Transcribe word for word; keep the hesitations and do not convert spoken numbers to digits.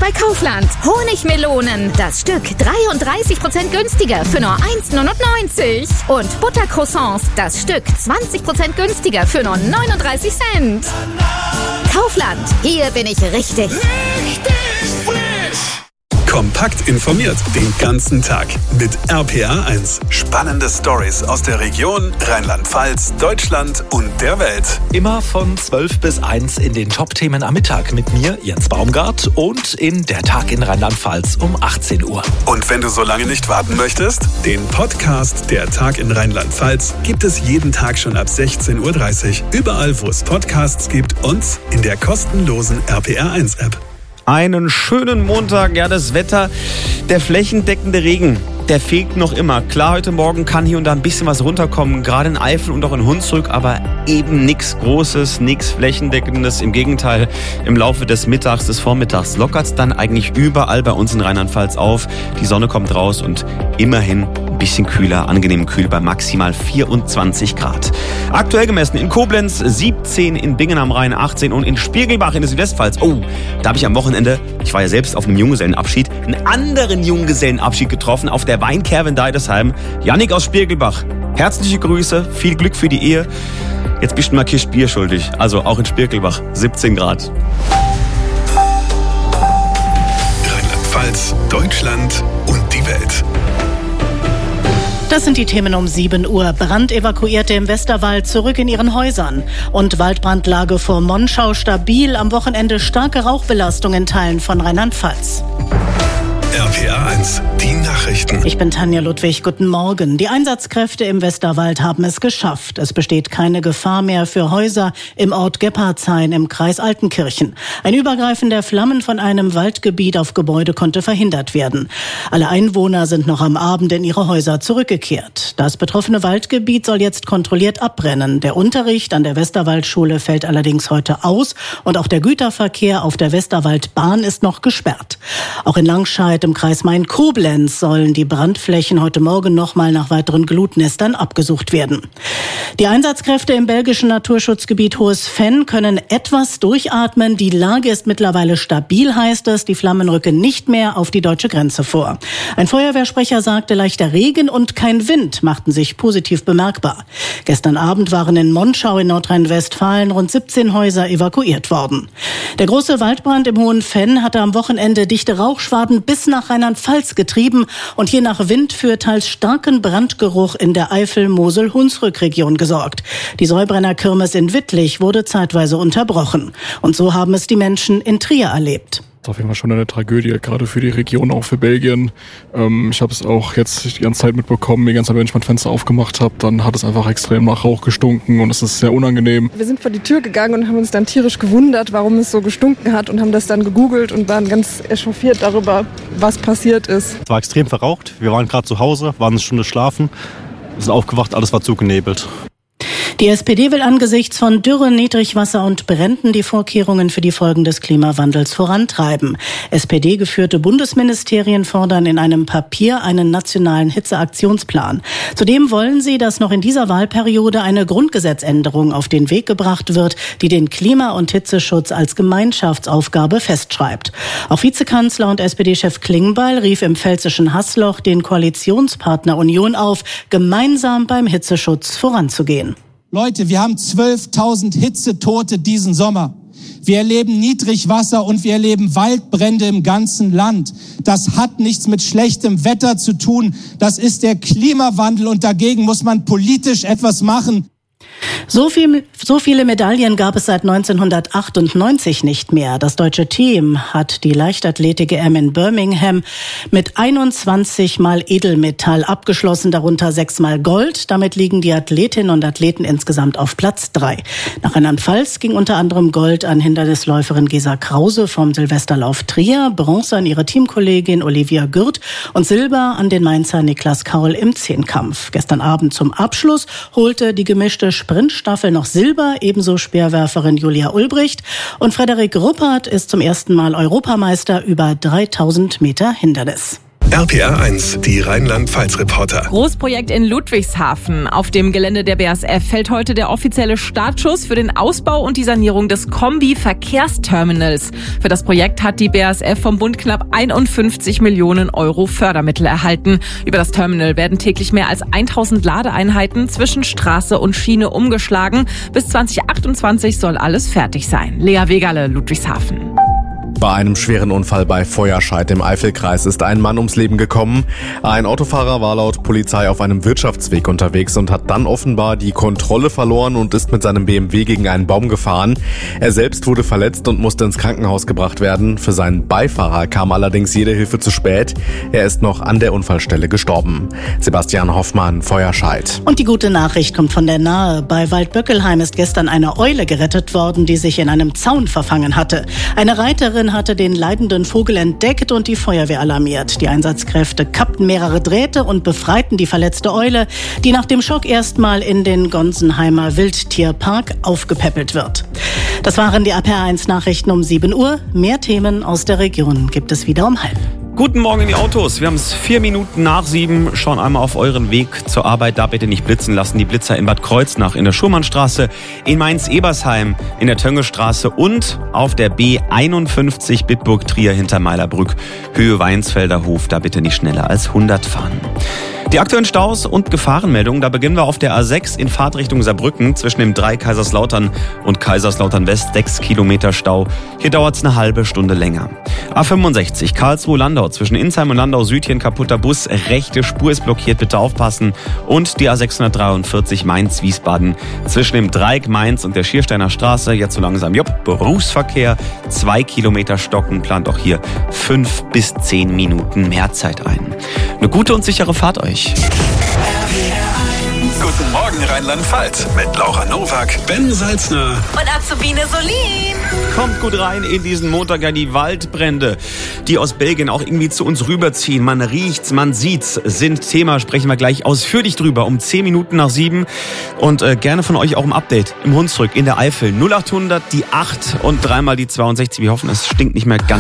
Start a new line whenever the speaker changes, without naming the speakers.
bei Kaufland. Honigmelonen, das Stück dreiunddreißig Prozent günstiger für nur eins Komma neunundneunzig. Und Buttercroissants, das Stück zwanzig Prozent günstiger für nur neununddreißig Cent. Kaufland, hier bin ich richtig.
Richtig frisch!
Kompakt informiert den ganzen Tag mit R P R eins. Spannende Stories aus der Region, Rheinland-Pfalz, Deutschland und der Welt.
Immer von zwölf bis eins in den Top-Themen am Mittag mit mir, Jens Baumgart, und in Der Tag in Rheinland-Pfalz um achtzehn Uhr.
Und wenn du so lange nicht warten möchtest, den Podcast Der Tag in Rheinland-Pfalz gibt es jeden Tag schon ab sechzehn Uhr dreißig. Überall, wo es Podcasts gibt und in der kostenlosen R P R eins App.
Einen schönen Montag, ja, das Wetter, der flächendeckende Regen, der fehlt noch immer. Klar, heute Morgen kann hier und da ein bisschen was runterkommen, gerade in Eifel und auch in Hunsrück, aber eben nichts Großes, nichts Flächendeckendes. Im Gegenteil, im Laufe des Mittags, des Vormittags lockert es dann eigentlich überall bei uns in Rheinland-Pfalz auf. Die Sonne kommt raus und immerhin ein bisschen kühler, angenehm kühl bei maximal vierundzwanzig Grad. Aktuell gemessen in Koblenz siebzehn, in Bingen am Rhein achtzehn und in Spiegelbach in der Südwestpfalz. Oh, da habe ich am Wochenende, ich war ja selbst auf einem Junggesellenabschied, einen anderen Junggesellenabschied getroffen auf der Weinkerve in Deidesheim. Jannik aus Spiegelbach, herzliche Grüße, viel Glück für die Ehe. Jetzt bist du mal Kist Bier schuldig, also auch in Spiegelbach, siebzehn Grad.
Rheinland-Pfalz, Deutschland und die Welt.
Das sind die Themen um sieben Uhr. Brandevakuierte im Westerwald zurück in ihren Häusern. Und Waldbrandlage vor Monschau stabil. Am Wochenende starke Rauchbelastung in Teilen von Rheinland-Pfalz.
R P R eins, die Nachrichten.
Ich bin Tanja Ludwig, guten Morgen. Die Einsatzkräfte im Westerwald haben es geschafft. Es besteht keine Gefahr mehr für Häuser im Ort Gebhardshain im Kreis Altenkirchen. Ein Übergreifen der Flammen von einem Waldgebiet auf Gebäude konnte verhindert werden. Alle Einwohner sind noch am Abend in ihre Häuser zurückgekehrt. Das betroffene Waldgebiet soll jetzt kontrolliert abbrennen. Der Unterricht an der Westerwaldschule fällt allerdings heute aus und auch der Güterverkehr auf der Westerwaldbahn ist noch gesperrt. Auch in Langscheid im Kreis Main-Koblenz sollen die Brandflächen heute Morgen nochmal nach weiteren Glutnestern abgesucht werden. Die Einsatzkräfte im belgischen Naturschutzgebiet Hohes Venn können etwas durchatmen. Die Lage ist mittlerweile stabil, heißt es. Die Flammen rücken nicht mehr auf die deutsche Grenze vor. Ein Feuerwehrsprecher sagte, leichter Regen und kein Wind machten sich positiv bemerkbar. Gestern Abend waren in Monschau in Nordrhein-Westfalen rund siebzehn Häuser evakuiert worden. Der große Waldbrand im Hohen Venn hatte am Wochenende dichte Rauchschwaden bis nach Rheinland-Pfalz getrieben und je nach Wind für teils starken Brandgeruch in der Eifel-Mosel-Hunsrück-Region gesorgt. Die Säubrenner-Kirmes in Wittlich wurde zeitweise unterbrochen. Und so haben es die Menschen in Trier erlebt.
Das ist auf jeden Fall schon eine Tragödie, gerade für die Region, auch für Belgien. Ähm, ich habe es auch jetzt die ganze Zeit mitbekommen, die ganze Zeit, wenn ich mein Fenster aufgemacht habe, dann hat es einfach extrem nach Rauch gestunken und es ist sehr unangenehm.
Wir sind vor die Tür gegangen und haben uns dann tierisch gewundert, warum es so gestunken hat und haben das dann gegoogelt und waren ganz echauffiert darüber, was passiert ist.
Es war extrem verraucht, wir waren gerade zu Hause, waren eine Stunde schlafen, sind aufgewacht, alles war zugenebelt.
Die S P D will angesichts von Dürre, Niedrigwasser und Bränden die Vorkehrungen für die Folgen des Klimawandels vorantreiben. S P D-geführte Bundesministerien fordern in einem Papier einen nationalen Hitzeaktionsplan. Zudem wollen sie, dass noch in dieser Wahlperiode eine Grundgesetzänderung auf den Weg gebracht wird, die den Klima- und Hitzeschutz als Gemeinschaftsaufgabe festschreibt. Auch Vizekanzler und S P D-Chef Klingbeil rief im pfälzischen Haßloch den Koalitionspartner Union auf, gemeinsam beim Hitzeschutz voranzugehen.
Leute, wir haben zwölftausend Hitzetote diesen Sommer. Wir erleben Niedrigwasser und wir erleben Waldbrände im ganzen Land. Das hat nichts mit schlechtem Wetter zu tun. Das ist der Klimawandel und dagegen muss man politisch etwas machen.
So viel, so viele Medaillen gab es seit neunzehnhundertachtundneunzig nicht mehr. Das deutsche Team hat die Leichtathletik-E M in Birmingham mit einundzwanzig Mal Edelmetall abgeschlossen, darunter sechs Mal Gold. Damit liegen die Athletinnen und Athleten insgesamt auf Platz drei. Nach Rheinland-Pfalz ging unter anderem Gold an Hindernisläuferin Gesa Krause vom Silvesterlauf Trier, Bronze an ihre Teamkollegin Olivia Gürt und Silber an den Mainzer Niklas Kaul im Zehnkampf. Gestern Abend zum Abschluss holte die gemischte Sprintstaffel noch Silber, ebenso Speerwerferin Julia Ulbricht. Und Frederik Ruppert ist zum ersten Mal Europameister über dreitausend Meter Hindernis.
R P R eins, die Rheinland-Pfalz-Reporter.
Großprojekt in Ludwigshafen. Auf dem Gelände der B A S F fällt heute der offizielle Startschuss für den Ausbau und die Sanierung des Kombi-Verkehrsterminals. Für das Projekt hat die B A S F vom Bund knapp einundfünfzig Millionen Euro Fördermittel erhalten. Über das Terminal werden täglich mehr als tausend Ladeeinheiten zwischen Straße und Schiene umgeschlagen. Bis zwanzig achtundzwanzig soll alles fertig sein. Lea Wegerle, Ludwigshafen.
Bei einem schweren Unfall bei Feuerscheid im Eifelkreis ist ein Mann ums Leben gekommen. Ein Autofahrer war laut Polizei auf einem Wirtschaftsweg unterwegs und hat dann offenbar die Kontrolle verloren und ist mit seinem B M W gegen einen Baum gefahren. Er selbst wurde verletzt und musste ins Krankenhaus gebracht werden. Für seinen Beifahrer kam allerdings jede Hilfe zu spät. Er ist noch an der Unfallstelle gestorben. Sebastian Hoffmann, Feuerscheid.
Und die gute Nachricht kommt von der Nahe. Bei Waldböckelheim ist gestern eine Eule gerettet worden, die sich in einem Zaun verfangen hatte. Eine Reiterin hatte den leidenden Vogel entdeckt und die Feuerwehr alarmiert. Die Einsatzkräfte kappten mehrere Drähte und befreiten die verletzte Eule, die nach dem Schock erstmal in den Gonsenheimer Wildtierpark aufgepäppelt wird. Das waren die R P R eins Nachrichten um sieben Uhr. Mehr Themen aus der Region gibt es wieder um halb.
Guten Morgen in die Autos. Wir haben es vier Minuten nach sieben. Schauen einmal auf euren Weg zur Arbeit. Da bitte nicht blitzen lassen. Die Blitzer in Bad Kreuznach, in der Schurmannstraße, in Mainz-Ebersheim, in der Töngestraße und auf der B einundfünfzig Bitburg-Trier hinter Meilerbrück, Höhe Weinsfelder Hof. Da bitte nicht schneller als hundert fahren. Die aktuellen Staus und Gefahrenmeldungen, da beginnen wir auf der A sechs in Fahrtrichtung Saarbrücken zwischen dem drei Kaiserslautern und Kaiserslautern West, sechs Kilometer Stau. Hier dauert es eine halbe Stunde länger. A fünfundsechzig Karlsruhe-Landau zwischen Insheim und Landau Süd, hier ein kaputter Bus, rechte Spur ist blockiert, bitte aufpassen. Und die A sechshundertdreiundvierzig Mainz-Wiesbaden zwischen dem Dreieck Mainz und der Schiersteiner Straße, jetzt so langsam, jupp, Berufsverkehr, zwei Kilometer stocken, plant auch hier fünf bis zehn Minuten mehr Zeit ein. Eine gute und sichere Fahrt euch.
Guten Morgen Rheinland-Pfalz mit Laura Nowak, Ben Salzner
Und Azubine Solin.
Kommt gut rein in diesen Montag, ja, die Waldbrände, die aus Belgien auch irgendwie zu uns rüberziehen. Man riecht's, man sieht's, sind Thema, sprechen wir gleich ausführlich drüber um zehn Minuten nach sieben. Und äh, gerne von euch auch im Update im Hunsrück in der Eifel. null achthundert, die acht und dreimal die zweiundsechzig. Wir hoffen, es stinkt nicht mehr ganz